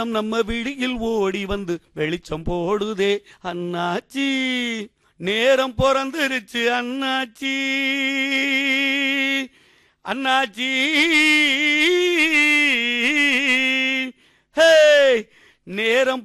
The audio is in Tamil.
நம்ம விழியில் ஓடி வந்து வெளிச்சம் போடுதே அண்ணாச்சி, நேரம் பிறந்துருச்சு அண்ணாச்சி, அண்ணாச்சி. ஹே, நேரம்